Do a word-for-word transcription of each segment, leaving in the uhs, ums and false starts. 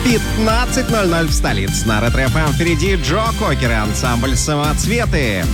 пятнадцать ноль ноль в столице. На Ретро эф эм впереди Джо Кокер и ансамбль «Самоцветы».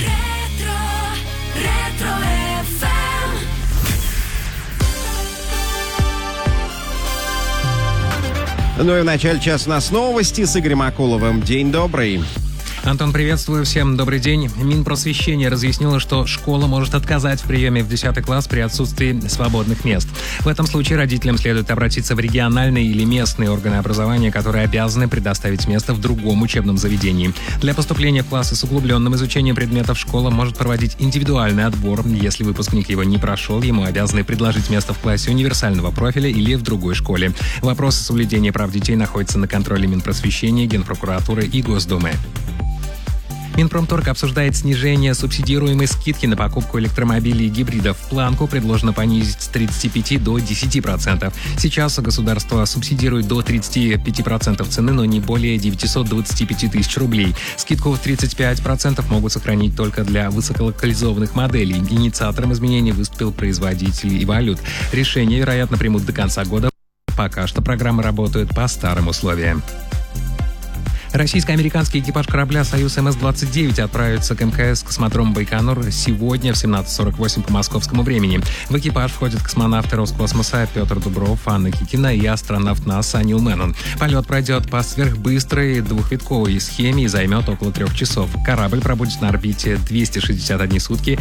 Ну и в начале часа у нас новости с Игорем Акуловым. День добрый. Антон, приветствую. Всем добрый день. Минпросвещение разъяснило, что школа может отказать в приеме в десятый класс при отсутствии свободных мест. В этом случае родителям следует обратиться в региональные или местные органы образования, которые обязаны предоставить место в другом учебном заведении. Для поступления в классы с углубленным изучением предметов школа может проводить индивидуальный отбор. Если выпускник его не прошел, ему обязаны предложить место в классе универсального профиля или в другой школе. Вопросы соблюдения прав детей находятся на контроле Минпросвещения, Генпрокуратуры и Госдумы. Минпромторг обсуждает снижение субсидируемой скидки на покупку электромобилей и гибридов. Планку предложено понизить с тридцати пяти до десяти процентов. Сейчас государство субсидирует до тридцати пяти процентов цены, но не более девятисот двадцати пяти тысяч рублей. Скидку в тридцать пять процентов могут сохранить только для высоколокализованных моделей. Инициатором изменений выступил производитель «Эволют». Решение, вероятно, примут до конца года. Пока что программы работают по старым условиям. Российско-американский экипаж корабля «Союз эм эс двадцать девять» отправится к эм ка эс космодром Байконур сегодня в семнадцать сорок восемь по московскому времени. В экипаж входят космонавты Роскосмоса Петр Дубров, Анна Кикина и астронавт НАСА Нил Мэннон. Полет пройдет по сверхбыстрой двухвитковой схеме и займет около трех часов. Корабль пробудет на орбите двести шестьдесят одни сутки.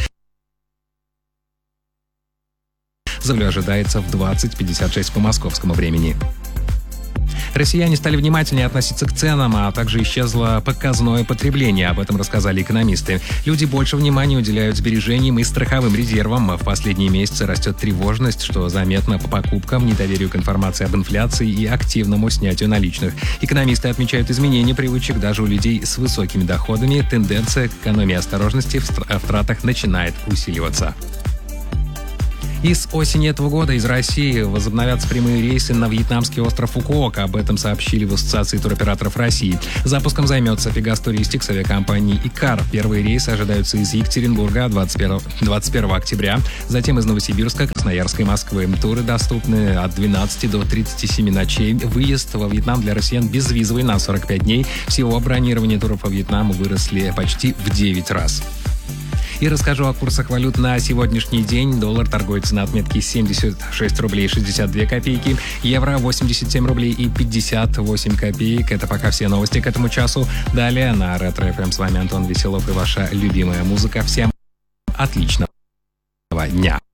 Землю ожидается в двадцать пятьдесят шесть по московскому времени. Россияне стали внимательнее относиться к ценам, а также исчезло показное потребление. Об этом рассказали экономисты. Люди больше внимания уделяют сбережениям и страховым резервам. В последние месяцы растет тревожность, что заметно по покупкам, недоверию к информации об инфляции и активному снятию наличных. Экономисты отмечают изменения привычек даже у людей с высокими доходами. Тенденция к экономии и осторожности в тратах начинает усиливаться. И с осени этого года из России возобновятся прямые рейсы на вьетнамский остров Фукуока. Об этом сообщили в Ассоциации туроператоров России. Запуском займется Pegasus Touristic с авиакомпанией «Икар». Первые рейсы ожидаются из Екатеринбурга двадцать первого октября, затем из Новосибирска, Красноярска и Москвы. Туры доступны от двенадцати до тридцати семи ночей. Выезд во Вьетнам для россиян безвизовый на сорок пять дней. Всего бронирование туров по Вьетнаму выросли почти в девять раз. И расскажу о курсах валют на сегодняшний день. Доллар торгуется на отметке семьдесят шесть рублей шестьдесят две копейки, евро восемьдесят семь рублей и пятьдесят восемь копеек. Это пока все новости к этому часу. Далее на Ретро эф эм с вами Антон Веселов и ваша любимая музыка. Всем отличного дня.